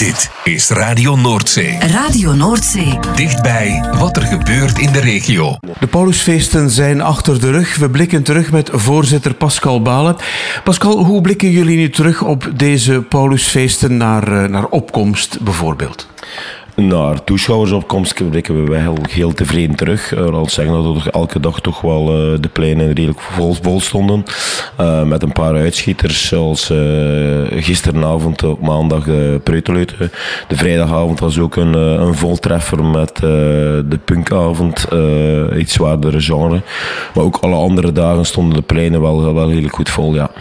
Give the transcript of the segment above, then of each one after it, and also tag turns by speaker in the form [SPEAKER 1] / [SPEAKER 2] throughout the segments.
[SPEAKER 1] Dit is Radio Noordzee.
[SPEAKER 2] Radio Noordzee.
[SPEAKER 1] Dichtbij wat er gebeurt in de regio.
[SPEAKER 3] De Paulusfeesten zijn achter de rug. We blikken terug met voorzitter Pascal Balen. Pascal, hoe blikken jullie nu terug op deze Paulusfeesten naar opkomst bijvoorbeeld?
[SPEAKER 4] Naar toeschouwersopkomst blikken we heel tevreden terug. Laat zeggen dat er elke dag toch wel de pleinen redelijk vol stonden. Met een paar uitschieters, zoals gisteravond op maandag Preuteluiten. De vrijdagavond was ook een voltreffer met de punkavond, iets zwaardere genre. Maar ook alle andere dagen stonden de pleinen wel heel goed vol, ja.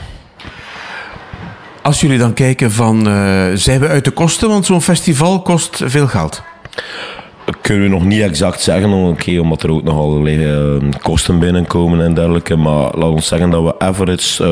[SPEAKER 3] Als jullie dan kijken van, zijn we uit de kosten? Want zo'n festival kost veel geld.
[SPEAKER 4] Kunnen we nog niet exact zeggen, omdat er ook nog allerlei kosten binnenkomen en dergelijke. Maar laat ons zeggen dat we average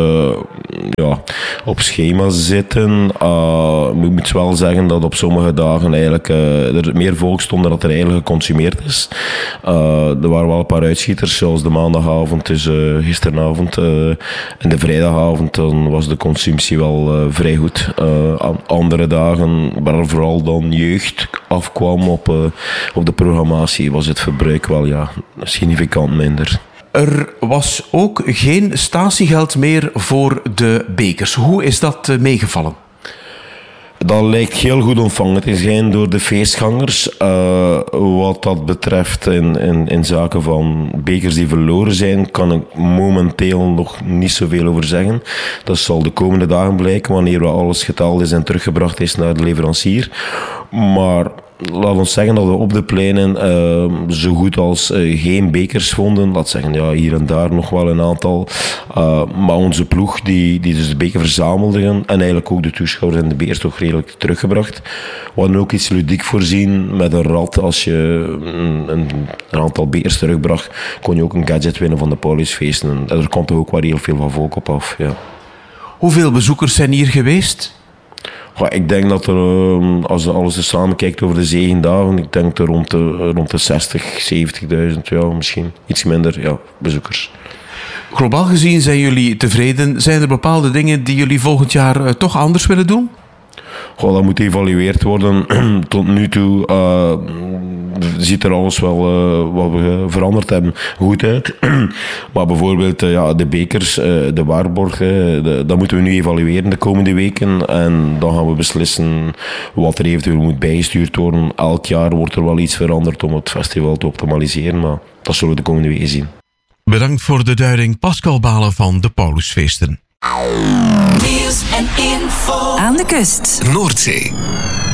[SPEAKER 4] op schema zitten. Ik moet wel zeggen dat op sommige dagen eigenlijk er meer volk stond dan dat er eigenlijk geconsumeerd is. Er waren wel een paar uitschieters, zoals de maandagavond, dus gisteravond. En de vrijdagavond dan was de consumptie wel vrij goed. Andere dagen, waar vooral dan jeugd afkwam op de programmatie, was het verbruik wel significant minder.
[SPEAKER 3] Er was ook geen statiegeld meer voor de bekers. Hoe is dat meegevallen?
[SPEAKER 4] Dat lijkt heel goed ontvangen te zijn door de feestgangers. Wat dat betreft in zaken van bekers die verloren zijn, kan ik momenteel nog niet zoveel over zeggen. Dat zal de komende dagen blijken wanneer alles geteld is en teruggebracht is naar de leverancier. Maar laat ons zeggen dat we op de pleinen zo goed als geen bekers vonden. Laat zeggen, hier en daar nog wel een aantal. Maar onze ploeg die dus de beker verzamelde en eigenlijk ook de toeschouwers en de bekers toch redelijk teruggebracht. We hadden ook iets ludiek voorzien met een rad. Als je een aantal bekers terugbracht, kon je ook een gadget winnen van de Paulusfeesten. En er komt toch ook wel heel veel van volk op af. Ja.
[SPEAKER 3] Hoeveel bezoekers zijn hier geweest?
[SPEAKER 4] Ik denk dat er, als je alles samen kijkt over de 7 dagen, ik denk er rond de 60, 70.000, misschien iets minder, bezoekers.
[SPEAKER 3] Globaal gezien zijn jullie tevreden. Zijn er bepaalde dingen die jullie volgend jaar toch anders willen doen?
[SPEAKER 4] Dat moet geëvalueerd worden. Tot nu toe ziet er alles wel wat we veranderd hebben goed uit. Maar bijvoorbeeld de bekers, de waarborg, dat moeten we nu evalueren de komende weken. En dan gaan we beslissen wat er eventueel moet bijgestuurd worden. Elk jaar wordt er wel iets veranderd om het festival te optimaliseren. Maar dat zullen we de komende weken zien.
[SPEAKER 1] Bedankt voor de duiding, Pascal Balen van de Paulusfeesten.
[SPEAKER 2] Nieuws en info aan de kust.
[SPEAKER 1] Noordzee.